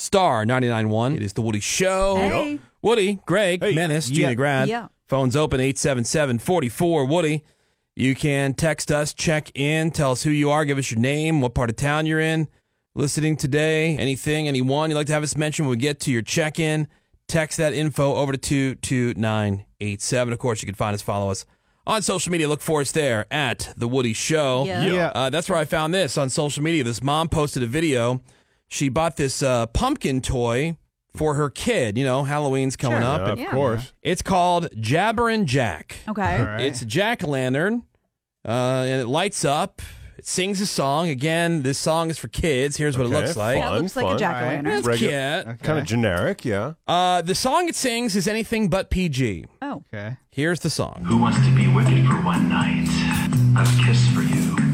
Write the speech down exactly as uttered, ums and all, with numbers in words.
Star ninety-nine point one. It is the Woody Show. Hey. Woody, Greg, Hey. Menace, Gina Yeah. Grad. Yeah. Phone's open, eight seven seven, four four, Woody. You can text us, check in, tell us who you are, give us your name, what part of town you're in, listening today, anything, anyone you'd like to have us mention when we get to your check-in. Text that info over to two two nine eight seven. Of course, you can find us, follow us on social media. Look for us there at The Woody Show. Yeah. Yeah. Uh, that's where I found this on social media. This mom posted a video. She bought this uh, pumpkin toy for her kid. You know, Halloween's coming Sure. up. Uh, and of Yeah. course. It's called Jabberin' Jack. Okay. All right. It's a jack-o'-lantern, uh, and it lights up. It sings a song. Again, this song is for kids. Here's what it Okay, looks like. Yeah, it Fun, looks like a fun. jack-o'-lantern. It's Regular- cute. Okay. Kind of generic, yeah. Uh, the song it sings is anything but P G. Oh. Okay. Here's the song. Who wants to be wicked for one night? A kiss for you.